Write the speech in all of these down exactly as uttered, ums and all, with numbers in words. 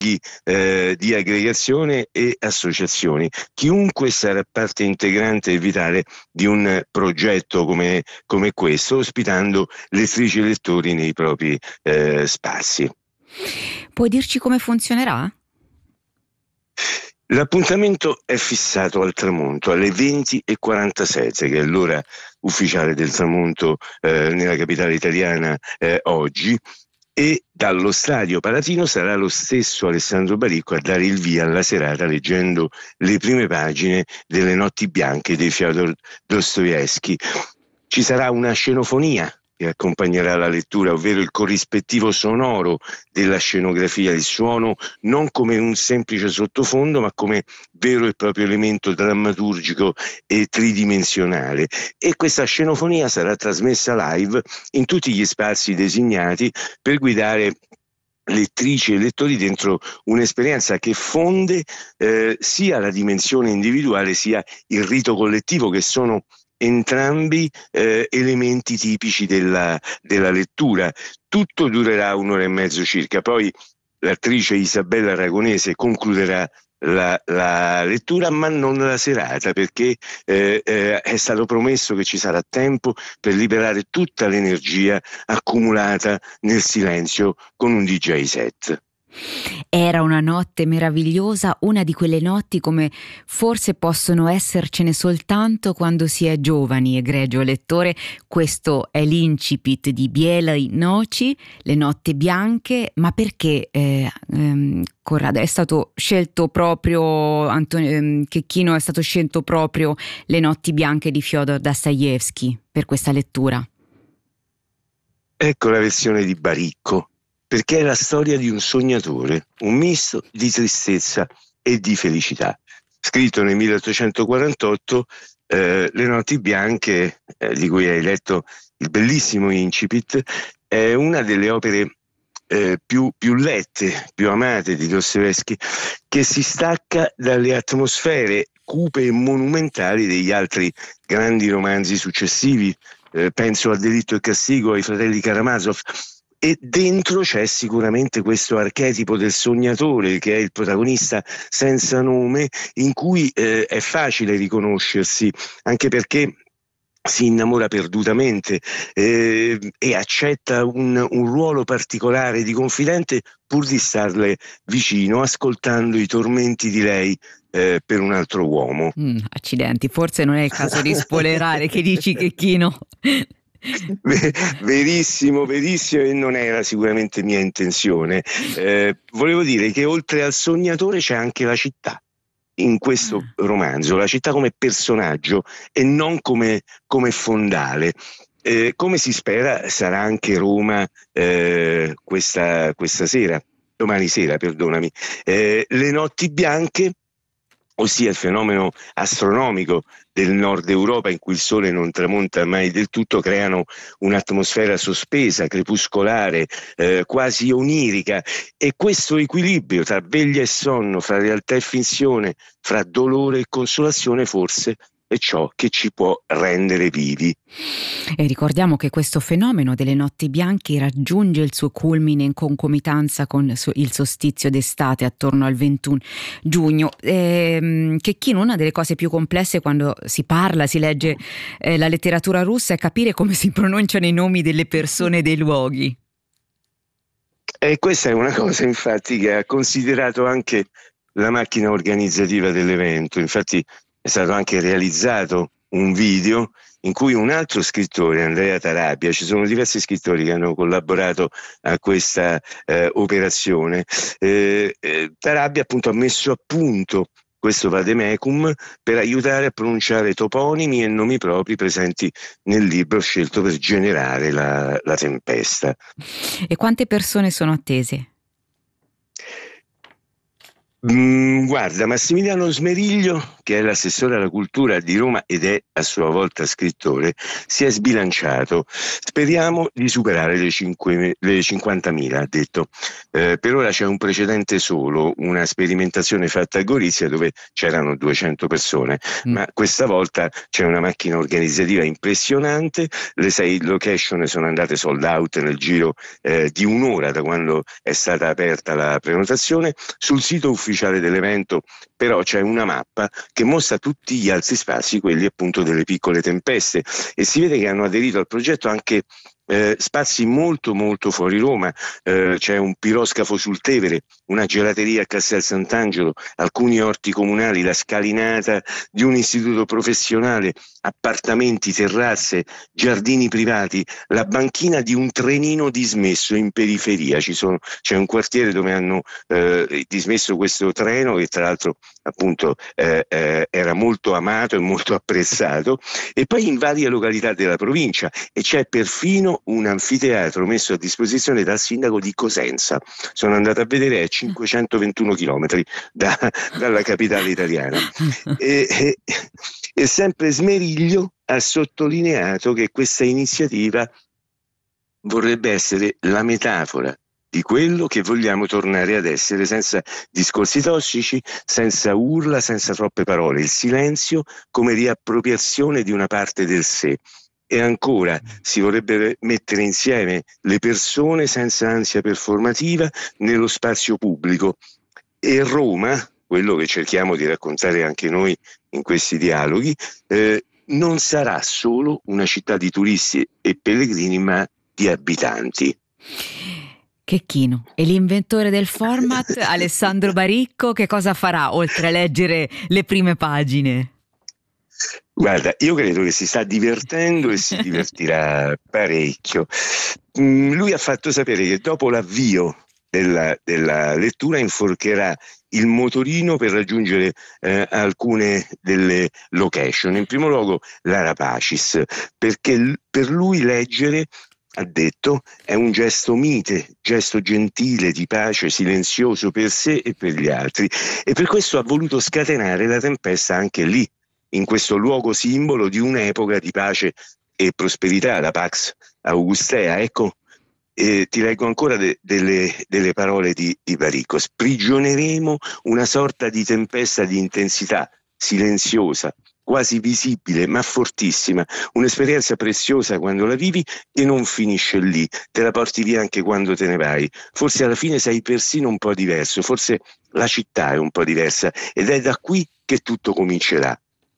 eh, di aggregazione e associazioni. Chiunque sarà parte integrante e vitale di un progetto come, come questo, ospitando lettrici e lettori nei propri eh, spazi. Puoi dirci come funzionerà? L'appuntamento è fissato al tramonto alle venti e quarantasette, che è l'ora ufficiale del tramonto eh, nella capitale italiana eh, oggi, e dallo Stadio Palatino sarà lo stesso Alessandro Baricco a dare il via alla serata leggendo le prime pagine delle Notti Bianche di Fyodor Dostoevskij. Ci sarà una scenofonia che accompagnerà la lettura, ovvero il corrispettivo sonoro della scenografia, il suono non come un semplice sottofondo, ma come vero e proprio elemento drammaturgico e tridimensionale. E questa scenofonia sarà trasmessa live in tutti gli spazi designati per guidare lettrici e lettori dentro un'esperienza che fonde eh, sia la dimensione individuale sia il rito collettivo, che sono entrambi eh, elementi tipici della, della lettura. Tutto durerà un'ora e mezzo circa, poi l'attrice Isabella Aragonese concluderà la, la lettura, ma non la serata, perché eh, eh, è stato promesso che ci sarà tempo per liberare tutta l'energia accumulata nel silenzio con un D J set. Era una notte meravigliosa, una di quelle notti come forse possono essercene soltanto quando si è giovani, egregio lettore. Questo è l'incipit di Bielej Noci, Le notti bianche. Ma perché eh, ehm, Corrado è stato scelto proprio, Antonio ehm, Checchino è stato scelto proprio Le notti bianche di Fyodor Dostoevskij per questa lettura? Ecco la versione di Baricco, perché è la storia di un sognatore, un misto di tristezza e di felicità. Scritto nel milleottocentoquarantotto, eh, Le notti bianche, eh, di cui hai letto il bellissimo incipit, è una delle opere eh, più, più lette, più amate di Dostoevskij, che si stacca dalle atmosfere cupe e monumentali degli altri grandi romanzi successivi. Eh, penso a Delitto e Castigo, ai fratelli Karamazov. E dentro c'è sicuramente questo archetipo del sognatore, che è il protagonista senza nome, in cui eh, è facile riconoscersi, anche perché si innamora perdutamente eh, e accetta un, un ruolo particolare di confidente pur di starle vicino, ascoltando i tormenti di lei eh, per un altro uomo. Mm, accidenti, forse non è il caso di spoilerare. Che dici, Checchino? Verissimo, verissimo, e non era sicuramente mia intenzione. Eh, volevo dire che oltre al sognatore c'è anche la città in questo romanzo, la città come personaggio e non come, come fondale. Eh, come si spera sarà anche Roma eh, questa, questa sera, domani sera, perdonami. Eh, le notti bianche, ossia il fenomeno astronomico del nord Europa in cui il sole non tramonta mai del tutto, creano un'atmosfera sospesa, crepuscolare, eh, quasi onirica, e questo equilibrio tra veglia e sonno, fra realtà e finzione, fra dolore e consolazione, forse è ciò che ci può rendere vivi. E ricordiamo che questo fenomeno delle notti bianche raggiunge il suo culmine in concomitanza con il solstizio d'estate attorno al ventuno giugno. Ehm, Checchino, una delle cose più complesse quando si parla, si legge eh, la letteratura russa è capire come si pronunciano i nomi delle persone e dei luoghi. E questa è una cosa, infatti, che ha considerato anche la macchina organizzativa dell'evento. Infatti è stato anche realizzato un video in cui un altro scrittore, Andrea Tarabia, ci sono diversi scrittori che hanno collaborato a questa eh, operazione, eh, eh, Tarabia appunto ha messo a punto questo vademecum per aiutare a pronunciare toponimi e nomi propri presenti nel libro scelto per generare la, la tempesta. E quante persone sono attese? Mm, guarda, Massimiliano Smeriglio, che è l'assessore alla cultura di Roma ed è a sua volta scrittore, si è sbilanciato. Speriamo di superare le, cinque, le cinquantamila, ha detto. Eh, per ora c'è un precedente solo, una sperimentazione fatta a Gorizia dove c'erano duecento persone, mm. ma questa volta c'è una macchina organizzativa impressionante. Le sei location sono andate sold out nel giro eh, di un'ora da quando è stata aperta la prenotazione. Sul sito ufficiale ufficiale dell'evento però c'è una mappa che mostra tutti gli altri spazi, quelli appunto delle piccole tempeste, e si vede che hanno aderito al progetto anche eh, spazi molto molto fuori Roma. Eh, c'è un piroscafo sul Tevere, una gelateria a Castel Sant'Angelo, alcuni orti comunali, la scalinata di un istituto professionale, appartamenti, terrazze, giardini privati, la banchina di un trenino dismesso in periferia. Ci sono, c'è un quartiere dove hanno eh, dismesso questo treno che tra l'altro appunto eh, eh, era molto amato e molto apprezzato, e poi in varie località della provincia, e c'è perfino un anfiteatro messo a disposizione dal sindaco di Cosenza. Sono andato a vedere, è cinquecentoventuno chilometri da, dalla capitale italiana. E, e, e sempre Smeriglio ha sottolineato che questa iniziativa vorrebbe essere la metafora di quello che vogliamo tornare ad essere, senza discorsi tossici, senza urla, senza troppe parole, il silenzio come riappropriazione di una parte del sé. E ancora, si vorrebbe mettere insieme le persone senza ansia performativa nello spazio pubblico. E Roma, quello che cerchiamo di raccontare anche noi in questi dialoghi, eh, non sarà solo una città di turisti e pellegrini, ma di abitanti. Checchino. E l'inventore del format, Alessandro Baricco, che cosa farà oltre a leggere le prime pagine? Guarda, io credo che si sta divertendo e si divertirà parecchio. Mm, lui ha fatto sapere che dopo l'avvio della, della lettura inforcherà il motorino per raggiungere eh, alcune delle location. In primo luogo l'Arapacis, perché l- per lui leggere, ha detto, è un gesto mite, gesto gentile, di pace, silenzioso per sé e per gli altri, e per questo ha voluto scatenare la tempesta anche lì, in questo luogo simbolo di un'epoca di pace e prosperità, la Pax Augustea. Ecco, eh, ti leggo ancora de- delle, delle parole di, di Baricco. Sprigioneremo una sorta di tempesta di intensità, silenziosa, quasi visibile ma fortissima, un'esperienza preziosa quando la vivi e non finisce lì, te la porti via anche quando te ne vai. Forse alla fine sei persino un po' diverso, forse la città è un po' diversa, ed è da qui che tutto comincerà.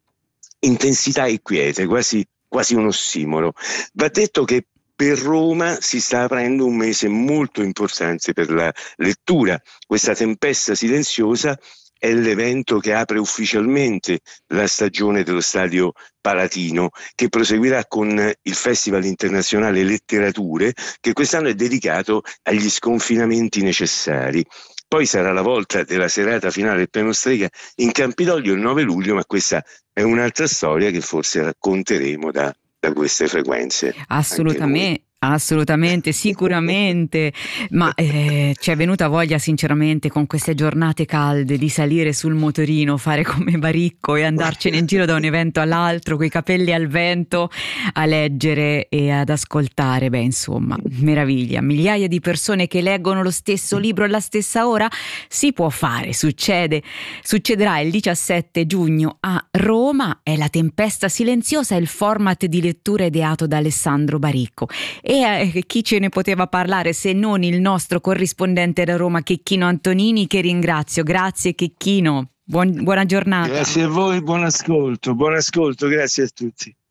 Intensità e quiete, quasi, quasi un ossimoro. Va detto che per Roma si sta aprendo un mese molto importante per la lettura. Questa tempesta silenziosa è l'evento che apre ufficialmente la stagione dello Stadio Palatino, che proseguirà con il Festival Internazionale Letterature, che quest'anno è dedicato agli sconfinamenti necessari. Poi sarà la volta della serata finale del Piano Strega in Campidoglio il nove luglio, ma questa è un'altra storia che forse racconteremo da, da queste frequenze. Assolutamente. Assolutamente, sicuramente, ma eh, ci è venuta voglia sinceramente con queste giornate calde di salire sul motorino, fare come Baricco e andarcene in giro da un evento all'altro coi capelli al vento a leggere e ad ascoltare. Beh, insomma, meraviglia, migliaia di persone che leggono lo stesso libro alla stessa ora. Si può fare, succede, succederà il diciassette giugno a Roma. È La tempesta silenziosa, il format di lettura ideato da Alessandro Baricco. E eh, chi ce ne poteva parlare se non il nostro corrispondente da Roma, Checchino Antonini, che ringrazio. Grazie Checchino, Buon, buona giornata. Grazie a voi, buon ascolto, buon ascolto, grazie a tutti.